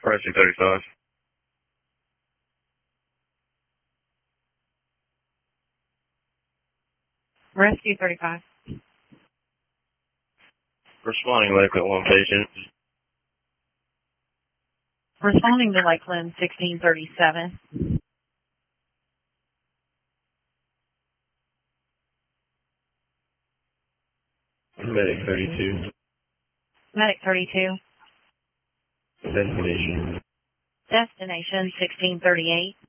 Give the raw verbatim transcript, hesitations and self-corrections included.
Rescue thirty-five. Rescue thirty-five. Responding Lakeland one patient. Responding to Lakeland sixteen thirty-seven. Medic thirty-two. Medic thirty-two. Destination. Destination sixteen thirty-eight.